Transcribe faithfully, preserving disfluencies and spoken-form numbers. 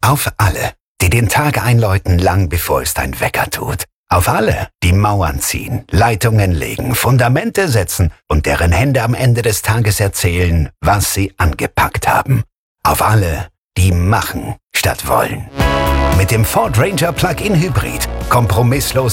Auf alle, die den Tag einläuten, lang bevor es dein Wecker tut. Auf alle, die Mauern ziehen, Leitungen legen, Fundamente setzen und deren Hände am Ende des Tages erzählen, was sie angepackt haben. Auf alle, die machen statt wollen. Mit dem Ford Ranger Plug-in Hybrid kompromisslos